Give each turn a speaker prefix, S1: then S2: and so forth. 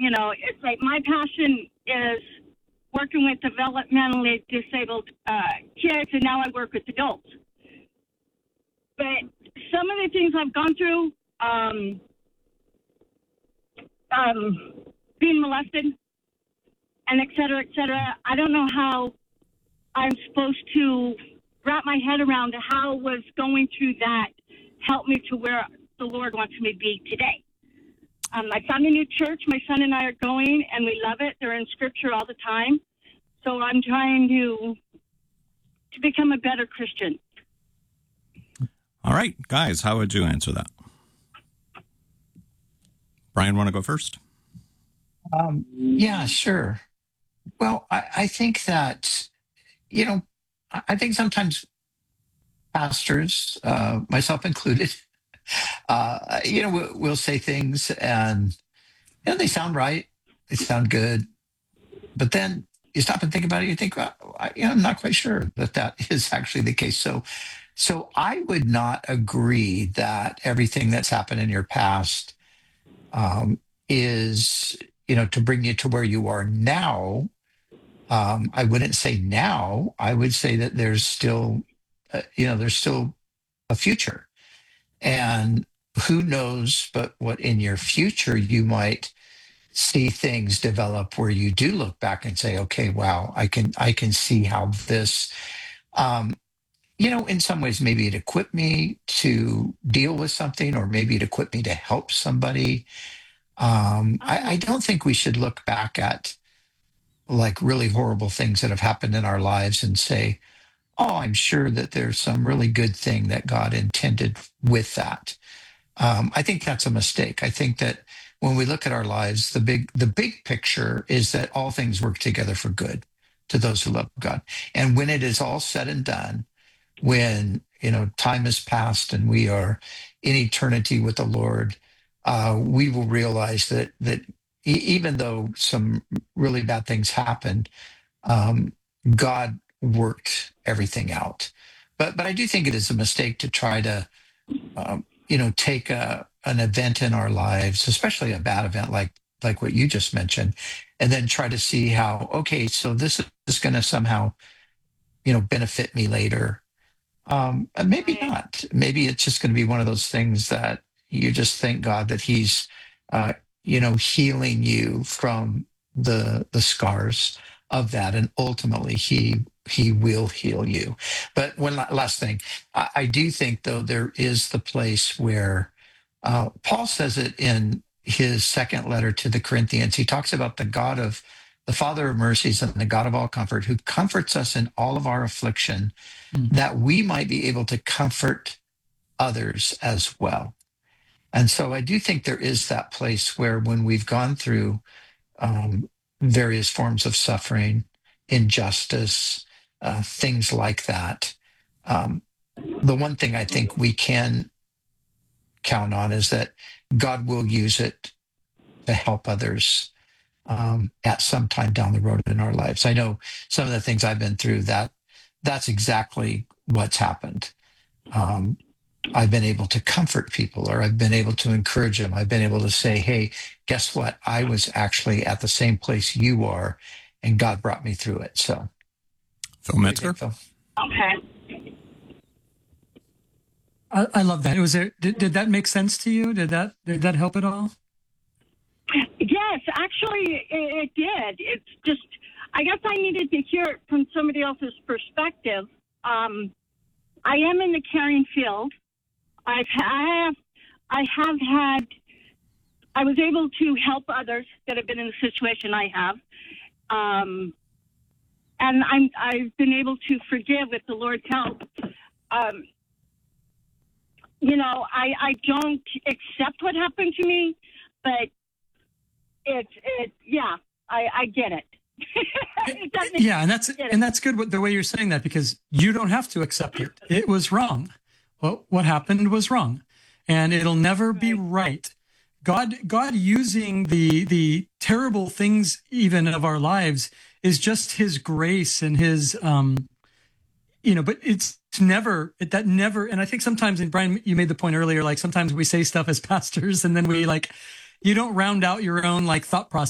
S1: it's like my passion is working with developmentally disabled kids, and now I work with adults. But some of the things I've gone through, being molested, and et cetera, I don't know how I'm supposed to wrap my head around how was going through that helped me to where the Lord wants me to be today. I found a new church. My son and I are going, and we love it. They're in Scripture all the time. So I'm trying to become a better Christian.
S2: All right, guys, how would you answer that? Brian, want to go first?
S3: Yeah, sure. Well, I think that, I think sometimes pastors, myself included, we'll say things and they sound right, they sound good, but then you stop and think about it. You think, well, I'm not quite sure that is actually the case. So I would not agree that everything that's happened in your past is, to bring you to where you are now. I wouldn't say now. I would say that there's still, there's still a future. And who knows but what in your future you might see things develop where you do look back and say, okay, wow, I can see how this, in some ways, maybe it equipped me to deal with something, or maybe it equipped me to help somebody. I don't think we should look back at like really horrible things that have happened in our lives and say, oh, I'm sure that there's some really good thing that God intended with that. I think that's a mistake. I think that when we look at our lives, the big picture is that all things work together for good to those who love God. And when it is all said and done, when time has passed and we are in eternity with the Lord, we will realize that even though some really bad things happened, God worked everything out. But I do think it is a mistake to try to take an event in our lives, especially a bad event like what you just mentioned, and then try to see how, okay, so this is going to somehow benefit me later. And maybe not. Maybe it's just going to be one of those things that you just thank God that He's healing you from the scars of that, and ultimately he will heal you. But one last thing, I do think though there is the place where Paul says it in his second letter to the Corinthians. He talks about the Father of mercies and the God of all comfort, who comforts us in all of our affliction, that we might be able to comfort others as well. And so I do think there is that place where when we've gone through various forms of suffering, injustice, things like that, the one thing I think we can count on is that God will use it to help others at some time down the road in our lives. I know some of the things I've been through, that's exactly what's happened. I've been able to comfort people, or I've been able to encourage them. I've been able to say, hey, guess what? I was actually at the same place you are, and God brought me through it. So,
S2: Phil Metzger.
S1: Okay.
S4: I love that. Did that make sense to you? Did that help at all?
S1: Yes, actually, it did. It's just, I guess I needed to hear it from somebody else's perspective. I am in the caring field. I was able to help others that have been in the situation I have. And I've been able to forgive with the Lord's help. I don't accept what happened to me, but I get it.
S4: Yeah, and that's good the way you're saying that, because you don't have to accept it. It was wrong. Well, what happened was wrong, and it'll never be right. God using the terrible things even of our lives is just His grace and His but it's never. And I think sometimes, and Brian, you made the point earlier, like sometimes we say stuff as pastors and then we you don't round out your own thought process.